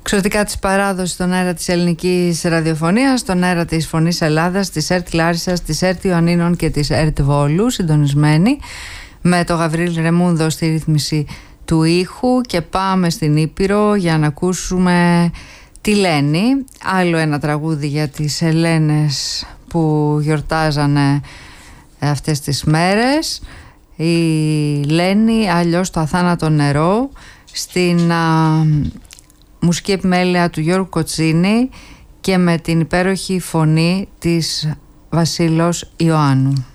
Εξωτικά της παράδοσης στον αέρα της ελληνικής ραδιοφωνίας, στον αέρα της Φωνής Ελλάδας, της ΕΡΤ Λάρισσας, της ΕΡΤ Ιωαννίνων και της ΕΡΤ Βόλου, συντονισμένη με το Γαβρίλ Ρεμούνδο στη ρύθμιση του ήχου. Και πάμε στην Ήπειρο για να ακούσουμε τη Λένη. Άλλο ένα τραγούδι για τις Ελένες που γιορτάζανε αυτές τις μέρες. Η Λένη, αλλιώς το Αθάνατο νερό, στην μουσική επιμέλεια του Γιώργου Κοτσίνη και με την υπέροχη φωνή της Βασίλος Ιωάννου.